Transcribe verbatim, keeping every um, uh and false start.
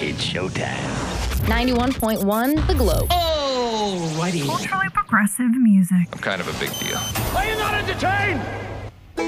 It's showtime. ninety-one point one The Globe. Alrighty. Culturally progressive music. I'm kind of a big deal. Are you not entertained?